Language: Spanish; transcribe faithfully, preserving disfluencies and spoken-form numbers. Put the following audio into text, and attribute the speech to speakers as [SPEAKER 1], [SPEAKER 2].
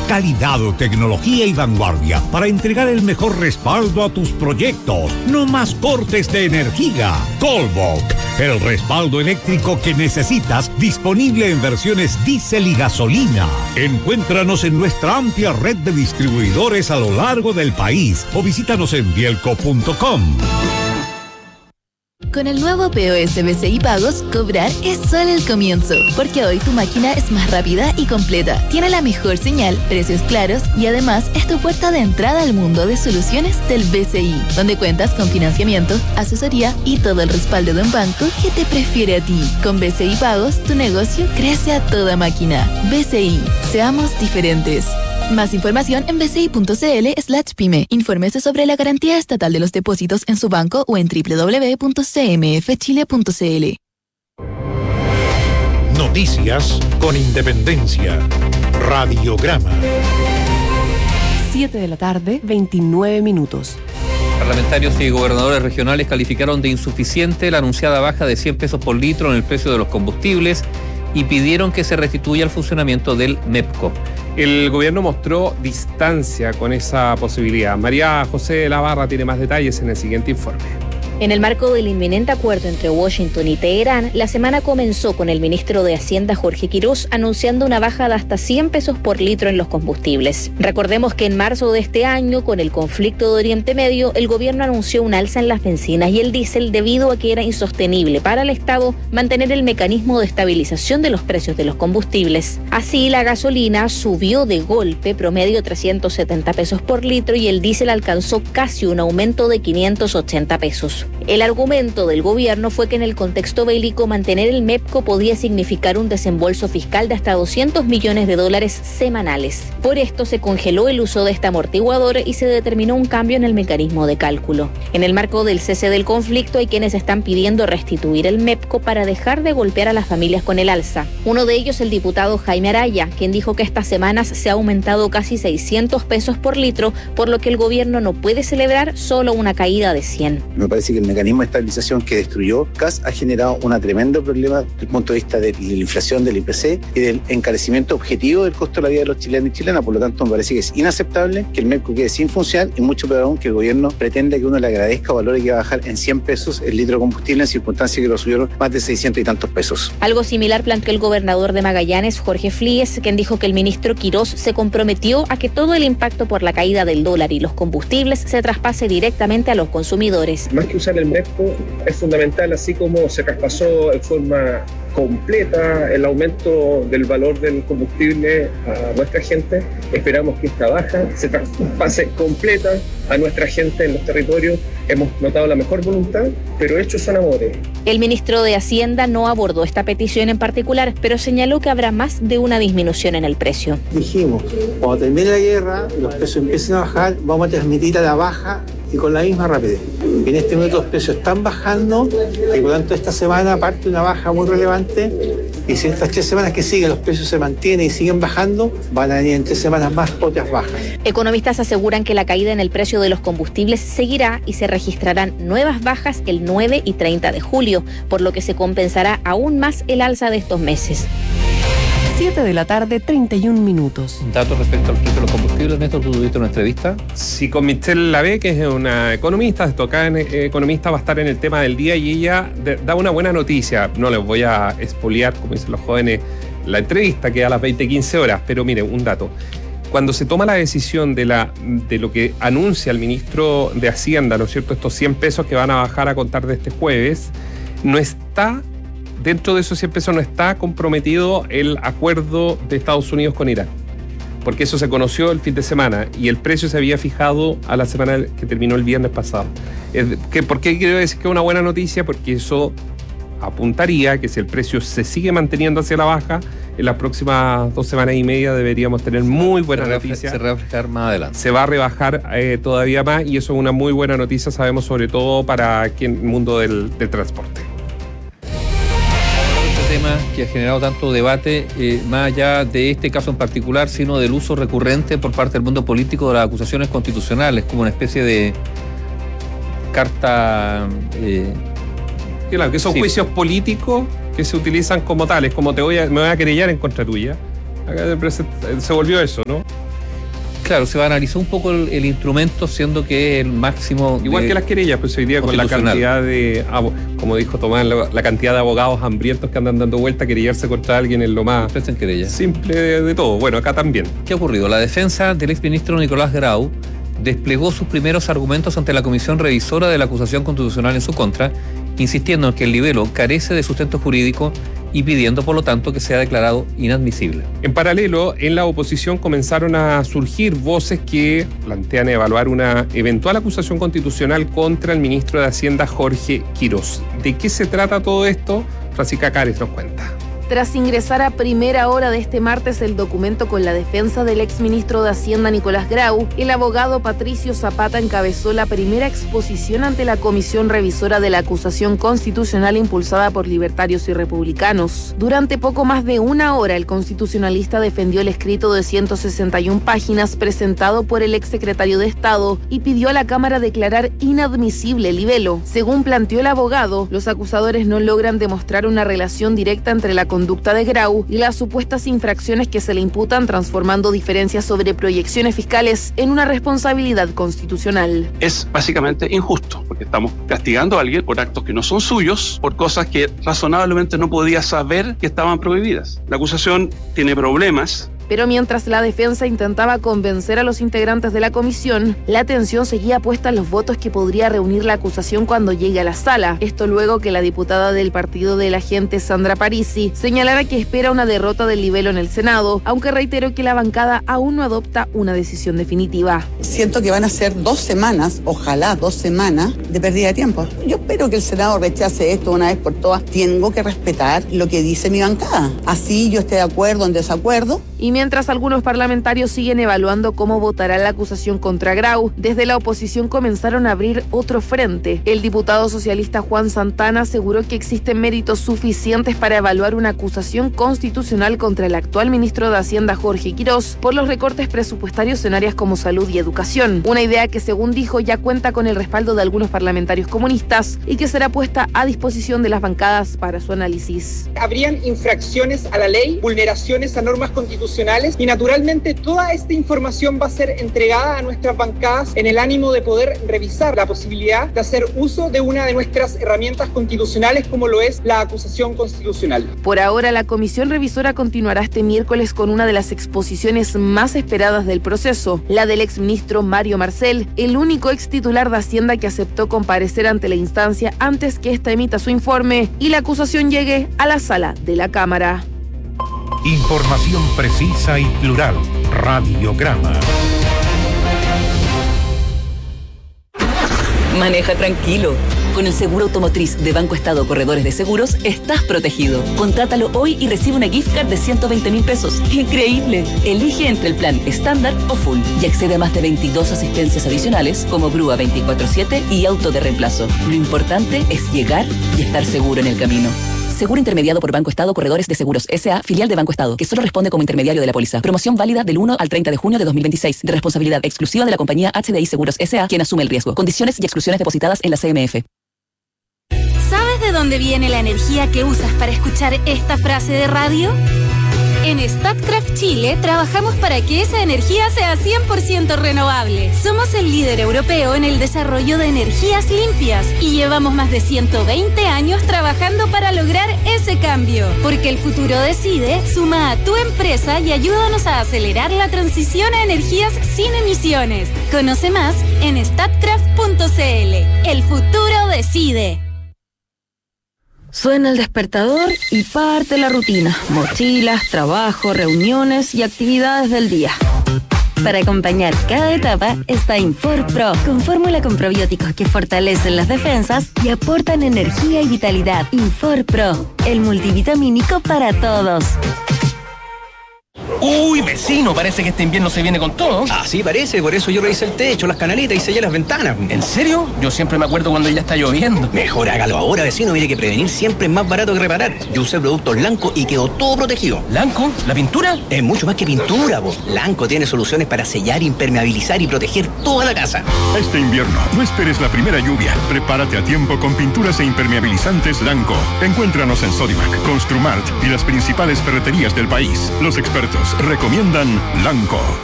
[SPEAKER 1] Calidad, tecnología y vanguardia para entregar el mejor respaldo a tus proyectos. No más cortes de energía. Colbok, el respaldo eléctrico que necesitas, disponible en versiones diésel y gasolina. Encuéntranos en nuestra amplia red de distribuidores a lo largo del país o visítanos en bielco punto com.
[SPEAKER 2] Con el nuevo P O S B C I Pagos, cobrar es solo el comienzo, porque hoy tu máquina es más rápida y completa, tiene la mejor señal, precios claros y además es tu puerta de entrada al mundo de soluciones del B C I, donde cuentas con financiamiento, asesoría y todo el respaldo de un banco que te prefiere a ti. Con B C I Pagos, tu negocio crece a toda máquina. B C I, seamos diferentes. Más información en bci.cl slash pyme. Infórmese sobre la garantía estatal de los depósitos en su banco o en doble u doble u doble u punto c m f chile punto c l.
[SPEAKER 3] Noticias con independencia. Radiograma.
[SPEAKER 4] siete de la tarde, veintinueve minutos.
[SPEAKER 5] Parlamentarios y gobernadores regionales calificaron de insuficiente la anunciada baja de cien pesos por litro en el precio de los combustibles y pidieron que se restituya el funcionamiento del MEPCO.
[SPEAKER 6] El gobierno mostró distancia con esa posibilidad. María José de la Barra tiene más detalles en el siguiente informe.
[SPEAKER 7] En el marco del inminente acuerdo entre Washington y Teherán, la semana comenzó con el ministro de Hacienda, Jorge Quirós, anunciando una baja de hasta cien pesos por litro en los combustibles. Recordemos que en marzo de este año, con el conflicto de Oriente Medio, el gobierno anunció un alza en las bencinas y el diésel debido a que era insostenible para el Estado mantener el mecanismo de estabilización de los precios de los combustibles. Así, la gasolina subió de golpe promedio trescientos setenta pesos por litro y el diésel alcanzó casi un aumento de quinientos ochenta pesos. El argumento del gobierno fue que en el contexto bélico mantener el MEPCO podía significar un desembolso fiscal de hasta doscientos millones de dólares semanales. Por esto se congeló el uso de este amortiguador y se determinó un cambio en el mecanismo de cálculo. En el marco del cese del conflicto hay quienes están pidiendo restituir el MEPCO para dejar de golpear a las familias con el alza. Uno de ellos el diputado Jaime Araya, quien dijo que estas semanas se ha aumentado casi seiscientos pesos por litro, por lo que el gobierno no puede celebrar solo una caída de cien.
[SPEAKER 8] Me parece que el mecanismo de estabilización que destruyó C A S ha generado un tremendo problema desde el punto de vista de la inflación del I P C y del encarecimiento objetivo del costo de la vida de los chilenos y chilenas. Por lo tanto, me parece que es inaceptable que el MEPCO quede sin funcionar y mucho peor aún que el gobierno pretenda que uno le agradezca o valore que va a bajar en cien pesos el litro de combustible en circunstancias que lo subieron más de seiscientos y tantos pesos.
[SPEAKER 7] Algo similar planteó el gobernador de Magallanes, Jorge Flies, quien dijo que el ministro Quirós se comprometió a que todo el impacto por la caída del dólar y los combustibles se traspase directamente a los consumidores.
[SPEAKER 9] Más que usar el MEPCO es fundamental, así como se traspasó en forma completa el aumento del valor del combustible a nuestra gente. Esperamos que esta baja se traspase completa a nuestra gente en los territorios. Hemos notado la mejor voluntad, pero hechos son amores.
[SPEAKER 7] El ministro de Hacienda no abordó esta petición en particular, pero señaló que habrá más de una disminución en el precio.
[SPEAKER 10] Dijimos, cuando termine la guerra, los precios empiecen a bajar, vamos a transmitir a la baja y con la misma rapidez. En este momento los precios están bajando y por lo tanto esta semana parte una baja muy relevante y si estas tres semanas que siguen los precios se mantienen y siguen bajando, van a venir en tres semanas más otras bajas.
[SPEAKER 7] Economistas aseguran que la caída en el precio de los combustibles seguirá y se registrarán nuevas bajas el nueve y treinta de julio, por lo que se compensará aún más el alza de estos meses.
[SPEAKER 4] siete de la tarde, treinta y un minutos.
[SPEAKER 5] Datos respecto al precio de los combustibles, Néstor, ¿tú tuviste una entrevista?
[SPEAKER 6] Sí, con Michelle Lavé, que es una economista, destacada economista, va a estar en el tema del día y ella de, da una buena noticia. No les voy a expoliar, como dicen los jóvenes, la entrevista que a las veinte quince horas, pero miren, un dato. Cuando se toma la decisión de, la, de lo que anuncia el ministro de Hacienda, ¿no es cierto?, estos cien pesos que van a bajar a contar de este jueves, no está... Dentro de esos cien pesos no está comprometido el acuerdo de Estados Unidos con Irán, porque eso se conoció el fin de semana y el precio se había fijado a la semana que terminó el viernes pasado. ¿Por qué quiero decir que es una buena noticia? Porque eso apuntaría que si el precio se sigue manteniendo hacia la baja, en las próximas dos semanas y media deberíamos tener muy buena
[SPEAKER 5] se
[SPEAKER 6] noticia.
[SPEAKER 5] Se va a rebajar más adelante.
[SPEAKER 6] Se va a rebajar eh, todavía más y eso es una muy buena noticia, sabemos, sobre todo para aquí en el mundo del, del transporte.
[SPEAKER 5] Tema que ha generado tanto debate, eh, más allá de este caso en particular, sino del uso recurrente por parte del mundo político de las acusaciones constitucionales, como una especie de carta... Eh,
[SPEAKER 6] claro, que son sí. juicios políticos que se utilizan como tales, como te voy a, me voy a querellar en contra tuya. Acá se volvió eso, ¿no?
[SPEAKER 5] Claro, se analizó un poco el, el instrumento, siendo que el máximo...
[SPEAKER 6] Igual que las querellas, pues hoy día con la cantidad de, como dijo Tomás, la, la cantidad de abogados hambrientos que andan dando vuelta, querellarse contra alguien es lo más simple de, de todo. Bueno, acá también.
[SPEAKER 5] ¿Qué ha ocurrido? La defensa del exministro Nicolás Grau desplegó sus primeros argumentos ante la comisión revisora de la acusación constitucional en su contra, insistiendo en que el libelo carece de sustento jurídico y pidiendo, por lo tanto, que sea declarado inadmisible.
[SPEAKER 6] En paralelo, en la oposición comenzaron a surgir voces que plantean evaluar una eventual acusación constitucional contra el ministro de Hacienda, Jorge Quirós. ¿De qué se trata todo esto? Francisca Cárez nos cuenta.
[SPEAKER 11] Tras ingresar a primera hora de este martes el documento con la defensa del exministro de Hacienda Nicolás Grau, el abogado Patricio Zapata encabezó la primera exposición ante la comisión revisora de la acusación constitucional impulsada por libertarios y republicanos. Durante poco más de una hora, el constitucionalista defendió el escrito de ciento sesenta y una páginas presentado por el exsecretario de Estado y pidió a la Cámara declarar inadmisible el libelo. Según planteó el abogado, los acusadores no logran demostrar una relación directa entre la conducta de Grau y las supuestas infracciones que se le imputan, transformando diferencias sobre proyecciones fiscales en una responsabilidad constitucional.
[SPEAKER 12] Es básicamente injusto, porque estamos castigando a alguien por actos que no son suyos, por cosas que razonablemente no podía saber que estaban prohibidas. La acusación tiene problemas.
[SPEAKER 11] Pero mientras la defensa intentaba convencer a los integrantes de la comisión, la atención seguía puesta en los votos que podría reunir la acusación cuando llegue a la sala. Esto luego que la diputada del partido de la gente, Sandra Parisi, señalara que espera una derrota del libelo en el Senado, aunque reiteró que la bancada aún no adopta una decisión definitiva.
[SPEAKER 13] Siento que van a ser dos semanas, ojalá dos semanas, de pérdida de tiempo. Yo espero que el Senado rechace esto una vez por todas. Tengo que respetar lo que dice mi bancada. Así yo esté de acuerdo o en desacuerdo.
[SPEAKER 11] Y mientras algunos parlamentarios siguen evaluando cómo votará la acusación contra Grau, desde la oposición comenzaron a abrir otro frente. El diputado socialista Juan Santana aseguró que existen méritos suficientes para evaluar una acusación constitucional contra el actual ministro de Hacienda, Jorge Quirós, por los recortes presupuestarios en áreas como salud y educación. Una idea que, según dijo, ya cuenta con el respaldo de algunos parlamentarios comunistas y que será puesta a disposición de las bancadas para su análisis.
[SPEAKER 14] Habrían infracciones a la ley, vulneraciones a normas constitucionales y naturalmente toda esta información va a ser entregada a nuestras bancadas en el ánimo de poder revisar la posibilidad de hacer uso de una de nuestras herramientas constitucionales como lo es la acusación constitucional.
[SPEAKER 11] Por ahora, la comisión revisora continuará este miércoles con una de las exposiciones más esperadas del proceso, la del exministro Mario Marcel, el único ex titular de Hacienda que aceptó comparecer ante la instancia antes que ésta emita su informe y la acusación llegue a la sala de la Cámara.
[SPEAKER 3] Información precisa y plural. Radiograma.
[SPEAKER 15] Maneja tranquilo. Con el seguro automotriz de Banco Estado Corredores de Seguros estás protegido. Contrátalo hoy y recibe una gift card de ciento veinte mil pesos. ¡Increíble! Elige entre el plan estándar o full y accede a más de veintidós asistencias adicionales como grúa veinticuatro siete y auto de reemplazo. Lo importante es llegar y estar seguro en el camino. Seguro intermediado por Banco Estado Corredores de Seguros S A, filial de Banco Estado, que solo responde como intermediario de la póliza. Promoción válida del uno al treinta de junio de dos mil veintiséis, de responsabilidad exclusiva de la compañía H D I Seguros S A, quien asume el riesgo. Condiciones y exclusiones depositadas en la C M F.
[SPEAKER 16] ¿Sabes de dónde viene la energía que usas para escuchar esta frase de radio? En Statkraft Chile trabajamos para que esa energía sea cien por ciento renovable. Somos el líder europeo en el desarrollo de energías limpias y llevamos más de ciento veinte años trabajando para lograr ese cambio. Porque el futuro decide, suma a tu empresa y ayúdanos a acelerar la transición a energías sin emisiones. Conoce más en statkraft punto c l. El futuro decide.
[SPEAKER 17] Suena el despertador y parte la rutina. Mochilas, trabajo, reuniones y actividades del día.
[SPEAKER 18] Para acompañar cada etapa está Infor Pro, con fórmula con probióticos que fortalecen las defensas y aportan energía y vitalidad. Infor Pro, el multivitamínico para todos.
[SPEAKER 19] Uy, vecino, parece que este invierno se viene con todo.
[SPEAKER 20] Ah, sí, parece, por eso yo revisé el techo, las canaletas y sellé las ventanas.
[SPEAKER 19] ¿En serio? Yo siempre me acuerdo cuando ya está lloviendo.
[SPEAKER 20] Mejor hágalo ahora, vecino, mire que prevenir siempre es más barato que reparar. Yo usé productos Lanco y quedó todo protegido.
[SPEAKER 19] ¿Lanco? ¿La pintura?
[SPEAKER 20] Es mucho más que pintura, po. Lanco tiene soluciones para sellar, impermeabilizar y proteger toda la casa.
[SPEAKER 21] Este invierno, no esperes la primera lluvia. Prepárate a tiempo con pinturas e impermeabilizantes Lanco. Encuéntranos en Sodimac, Construmart y las principales ferreterías del país. Los expertos recomiendan Lanco.